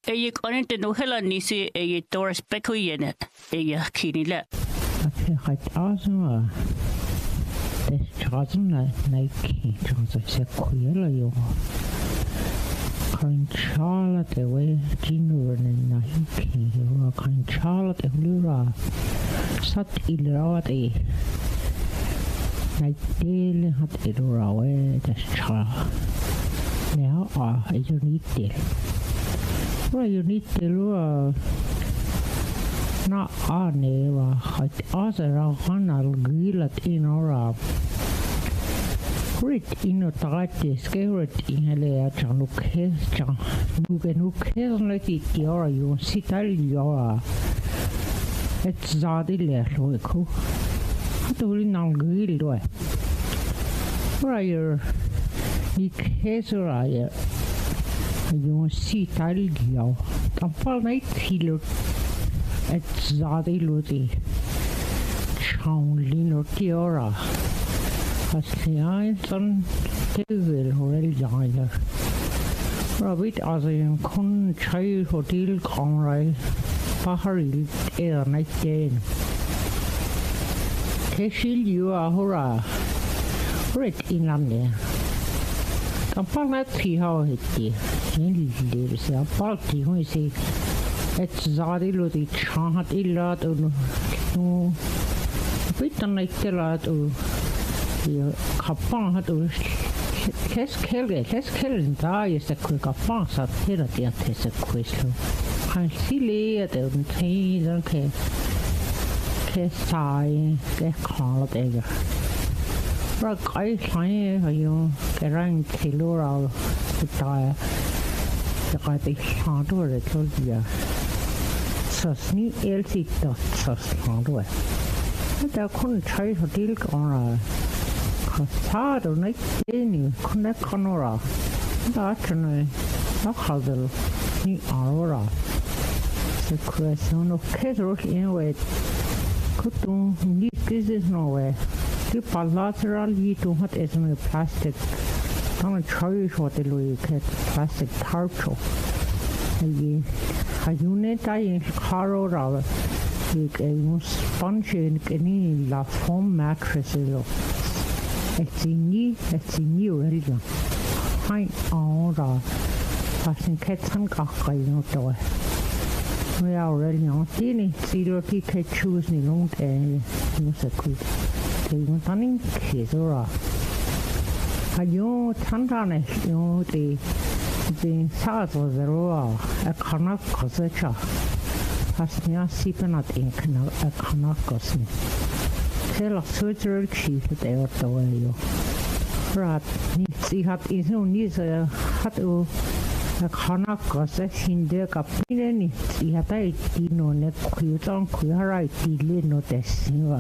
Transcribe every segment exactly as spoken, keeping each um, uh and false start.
Ik kan het nog heel niet zien. Ik door speculeren. Ik ken niet. Ik ga azuma. Het chazen na naiki. Chazen se kuyela yo. Kan chala te we jinur ne nahiki yo. Kan chala te lura. Sat ilrawati. Naidele hat ilura we das chala. Now ah, you need it. Well, you need to look. Na ane wa hat azera hanal gilat in ora. Rit ino taate skerit in hele chanu kesja. Nugenu kesne ti tiora yo sital yora. Et zadi le loiko. Hatuli nang gil do. Where you ni kesura ya. Yo sital yo. Tampal nai kilo. Et zadi ludi. Chaunlino tiora. Hasliain son tevil horel jaila. Rabit azayin kun chay hotel kongrai. Paharil er naiten. Keshil yu ahura. Rit inlamne. Tampal nai tihao hiti. Nin lilir se apal tihoi se. Et zadi ludi chahat illat un no bitan naitelat u ja kappan hat u kes kelge kes kelgen da is der kappan sat her der tesse quislo han sile der un tei der ke kes sai ke khala der ra kai sai ayo kerang kilora ta der kai be hardor der tolja sasni elsi dot sas hardor der kun trai hotel kora Kasado na kini kuna kanora. Daachana nakadal ni aurora. The question of kettle in way. Kutung ni kisses no way. The bilateral yi to hot as a plastic. Don't try what the loy cat plastic tarcho. Again, a unit I in carora. Ik een sponge in any la foam mattresses. It's in me, it's in you, Elga. Hein aura. Passing cats and cockay no toy. We are really on tini, zero ticket choose ni long day. No secret. They want running kids or a yo tantane, yo the the size of the roa, a canuck cosecha. Has near sipenat ink now a canuck cosme. Tell a surgery chief at the other way. Rat, he had his own knees a hat o a canuck in the captain. He had a dino net quit on queer idea no desima.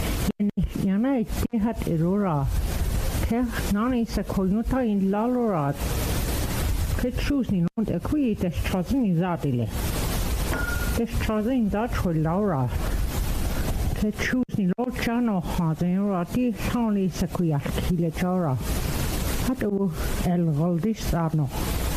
Yana, they had Aurora. None is a coyota in Lalorat. Could choose not a quit as chosen is adile. This chosen that for Laura. Could choose ni Lord Chano Hadera, the only Sequia Kilachora. Hatu El Goldis Arno.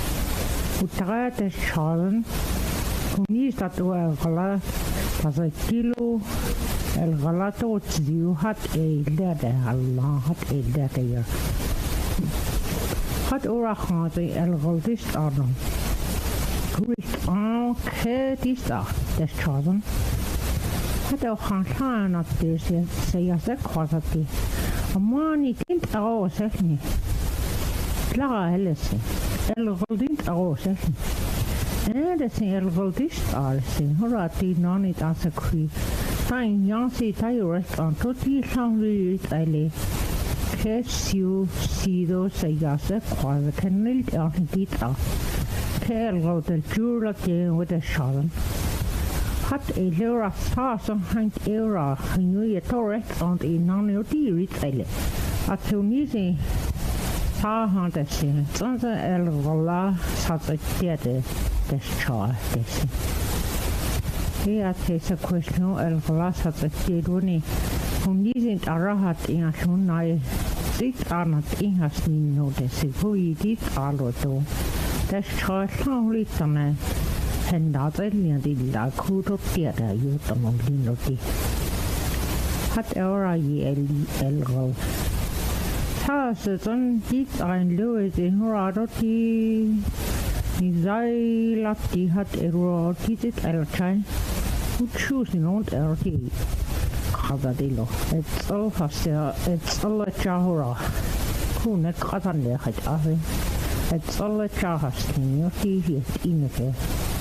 Utrat as chosen, who needs that to El Gala as a kilo. El Galato, you had a letter, Allah had a letter. Had Ora the El Goldis Arno. Who is all Kedista, that's chosen. Had a Hansan at this, say as a quality. A money didn't all second. Clara Ellison, El Goldin all second. And the thing El Goldis are saying, Horati non it as a cree. Time Yancy Tyrus on Toti Sound Italy. Catch you see those say as a quality can lead on detail. Tell about the jewel again with a shadow. Had a lira sauce on hand era, and you a torrent on the non retail. At Tunisi, Tar Hunter Sin, Santa El Rola, such a theatre, discharge. Here takes a question El Rola, such a theatre, whom using Arahat in a Sunai, six are not in has been noticed, who he did all or do. That's charge long written. Pendazelian di la Kuto Theatre, you don't know. Hat era ye elro. Tasson hit ein Louis in Horadoti. Zai lati hat ero titit elchai. Who choosing on erti. Kabadillo. It's all faster, it's all a chahora. Who neck cut on the head of it. It's all a chahas in your T V in the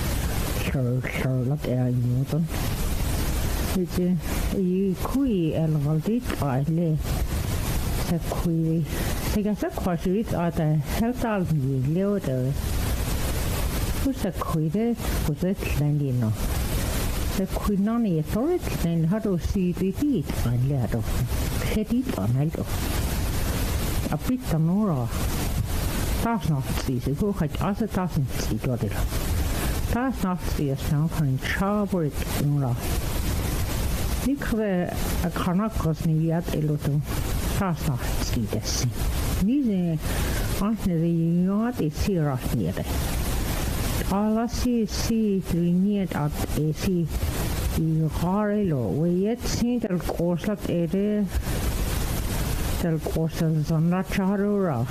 Charlotte Air Newton. It's a kui elvalditile. The kui. They got a question at the health of the leader. Who's a quid? Was it Landino? The quinoni authority and how to see the heat and let of petite on night of a bit of Nora. That's not see the who had other doesn't see got it. That's not see a sound from Charbert Nora. Nick a carnacos near a little. That's not see this. Neither aren't the yacht is here near it. Alla si si triniet at e si I harelo we yet si del corsat ere del corsat zanna charura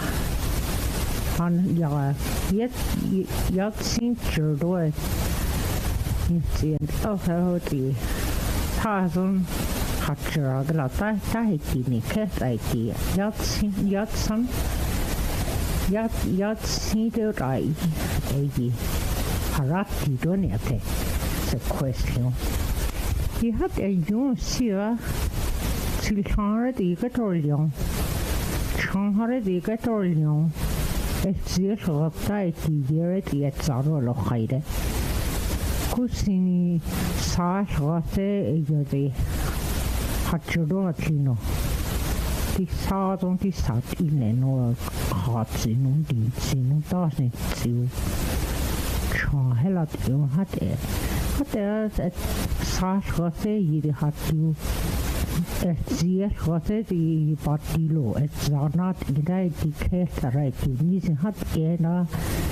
han ja yet yet sin churdo si of hoti tazon hatchera de la ta ta hiti ke taiti yet sin yet san yet yet si de rai egi Harati donate the question. He had a young seer till Chara di Gatorion. Chara di Gatorion. It's the Raptai year at the Zaro Lochide. Cusini Sash Rate Yode Hatchadotino. The Sard on the Sat in an or hearts in Undi, Sinu doesn't see. Hela you had it. Had it at Sash was a ye had you at Zia was a the Batilo at Zarnat in the case right to Nizin had Gena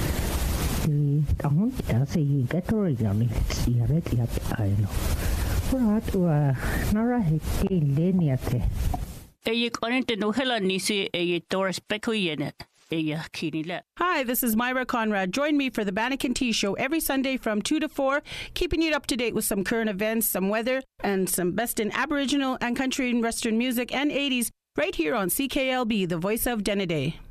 the Aunt as a ye get originally see it yet I know. What were Nara Hickin Leniate? A ye connect no hella nisi a ye Doris Beckley in it. Hi, this is Myra Conrad. Join me for the Bannekin Tea Show every Sunday from two to four, keeping you up to date with some current events, some weather, and some best in Aboriginal and country and Western music and eighties right here on C K L B, the voice of Denneday.